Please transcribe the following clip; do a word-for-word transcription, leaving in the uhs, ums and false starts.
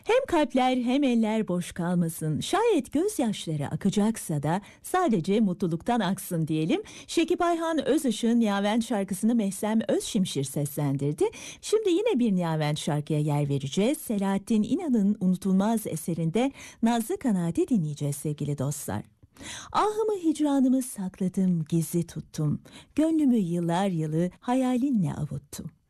Hem kalpler hem eller boş kalmasın. Şayet gözyaşları akacaksa da sadece mutluluktan aksın diyelim. Şekip Ayhan Özışık'ın Niyavent şarkısını Mehsem Özşimşir seslendirdi. Şimdi yine bir Niyavent şarkıya yer vereceğiz. Selahattin İnan'ın unutulmaz eserinde Nazlı Kanaat'i dinleyeceğiz sevgili dostlar. Ahımı hicranımı sakladım, gizli tuttum. Gönlümü yıllar yılı hayalinle avuttum.